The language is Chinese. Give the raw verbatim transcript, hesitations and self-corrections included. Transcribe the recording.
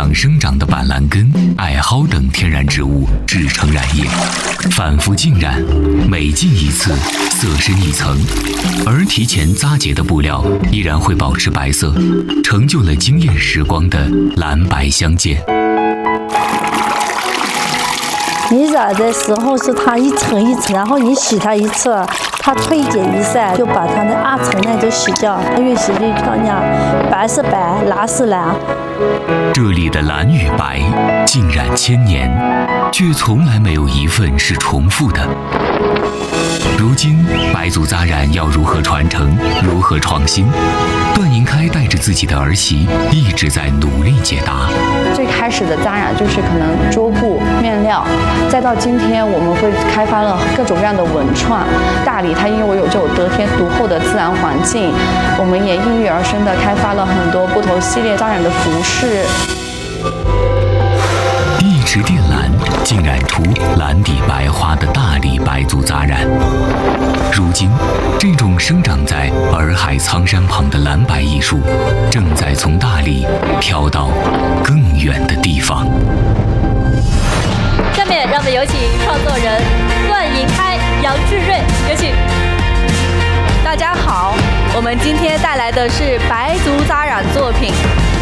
上生长的板蓝根、艾蒿等天然植物制成染液，反复浸染，每浸一次色深一层，而提前扎结的布料依然会保持白色，成就了惊艳时光的蓝白相间。 你染的时候是它一层一层，然后你洗它一次，它褪减一晒，就把它那二层呢就洗掉，越洗越漂亮，白是白，蓝是蓝。 这里的蓝与白浸染千年，却从来没有一份是重复的。如今白族扎染要如何传承，如何创新？段银开带着自己的儿媳一直在努力解答。 最开始的扎染就是可能桌布、面料，再到今天我们会开发了各种各样的文创。大理它因为有这种得天独厚的自然环境，我们也应运而生的开发了很多不同系列扎染的服饰。 一池靛蓝浸染出蓝底白花的大理白族扎染。如今，这种生长在洱海苍山旁的蓝白艺术，正在从大理飘到更远的地方。 下面让我们有请创作人段银开、杨志瑞，有请。大家好，我们今天带来的是白族扎染作品